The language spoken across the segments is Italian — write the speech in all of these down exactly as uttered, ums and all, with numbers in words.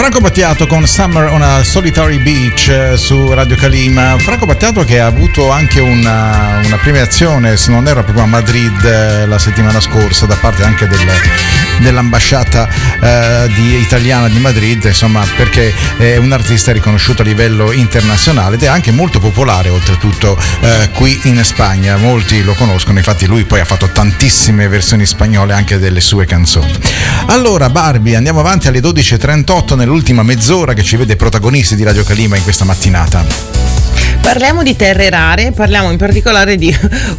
Franco Battiato con Summer on a Solitary Beach su Radio Calima. Franco Battiato che ha avuto anche una, una premiazione, se non erro proprio a Madrid la settimana scorsa, da parte anche del, dell'ambasciata eh, di, italiana di Madrid, insomma, perché è un artista riconosciuto a livello internazionale ed è anche molto popolare oltretutto eh, qui in Spagna. Molti lo conoscono, infatti lui poi ha fatto tantissime versioni spagnole anche delle sue canzoni. Allora Barbie, andiamo avanti alle dodici e trentotto nell'ultima mezz'ora che ci vede protagonisti di Radio Calima in questa mattinata. Parliamo di terre rare, parliamo in particolare di,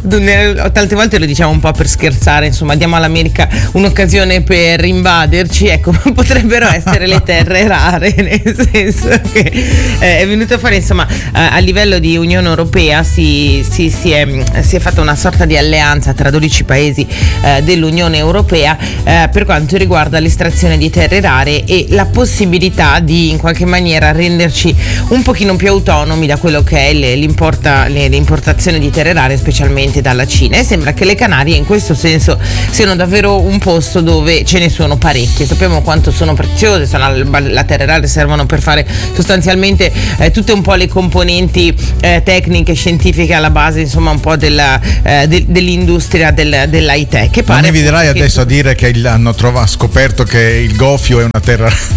tante volte lo diciamo un po' per scherzare, insomma, diamo all'America un'occasione per invaderci, ecco, potrebbero essere le terre rare, nel senso che eh, è venuto fuori, insomma, eh, a livello di Unione Europea si, si, si, è, si è fatta una sorta di alleanza tra dodici paesi eh, dell'Unione Europea eh, per quanto riguarda l'estrazione di terre rare e la possibilità di in qualche maniera renderci un pochino più autonomi da quello che è L'importa, l'importazione di terre rare, specialmente dalla Cina, e sembra che le Canarie in questo senso siano davvero un posto dove ce ne sono parecchie. Sappiamo quanto sono preziose, sono la, la terre rare servono per fare sostanzialmente eh, tutte un po' le componenti eh, tecniche, scientifiche alla base, insomma, un po' della, eh, de, dell'industria del, dell'high tech. Che pare non mi vedrai che... adesso a dire che il, hanno trovato, scoperto che il goffio è una terra rara.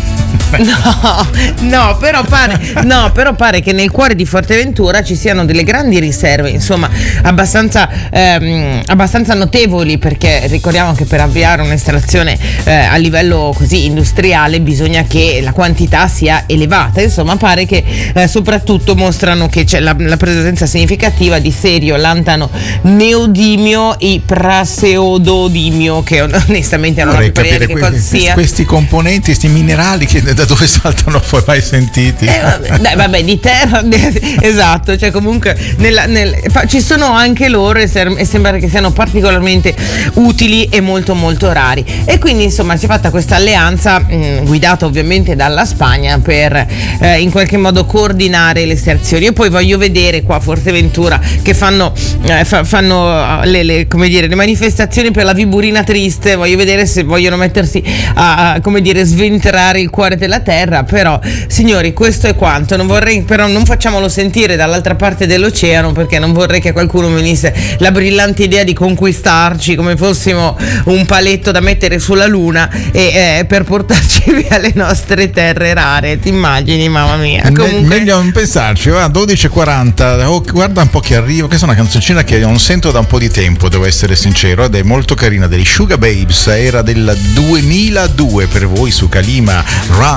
No, no, però pare, no, però pare che nel cuore di Forteventura ci siano delle grandi riserve, insomma, abbastanza, ehm, abbastanza notevoli, perché ricordiamo che per avviare un'estrazione eh, a livello così industriale bisogna che la quantità sia elevata. Insomma, pare che eh, soprattutto mostrano che c'è la, la presenza significativa di serio lantano, neodimio e praseododimio, che onestamente non ho capire che cosa sia. Questi componenti, questi minerali che da dove saltano fuori, mai sentiti? Eh, vabbè, dai, vabbè, di terra, esatto, cioè comunque nella, nel, ci sono anche loro e, ser- e sembra che siano particolarmente utili e molto molto rari, e quindi insomma si è fatta questa alleanza mh, guidata ovviamente dalla Spagna per eh, in qualche modo coordinare le estrazioni. Io poi voglio vedere qua a Forteventura che fanno, eh, fa- fanno le, le, come dire, le manifestazioni per la Viburina triste, voglio vedere se vogliono mettersi a, a come dire sventrare il cuore della terra. Però signori, questo è quanto. Non vorrei, però non facciamolo sentire dall'altra parte dell'oceano, perché non vorrei che qualcuno venisse la brillante idea di conquistarci come fossimo un paletto da mettere sulla luna e eh, per portarci via le nostre terre rare. Ti immagini, mamma mia? Comunque... Me- meglio non pensarci. Va, dodici e quaranta, oh, guarda un po' che arriva. Questa è una canzoncina che non sento da un po' di tempo, devo essere sincero, ed è molto carina, degli Sugar Babes. Era del duemiladue per voi su Calima. Run